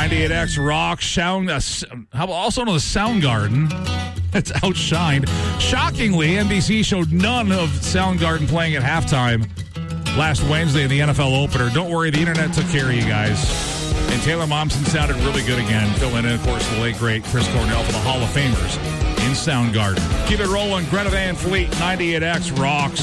98X Rock, also known as Soundgarden. It's outshined. Shockingly, NBC showed none of Soundgarden playing at halftime last Wednesday in the NFL opener. Don't worry, the internet took care of you guys. And Taylor Momsen sounded really good again, filling in, of course, the late, great Chris Cornell for the Hall of Famers in Soundgarden. Keep it rolling. Greta Van Fleet, 98X Rocks.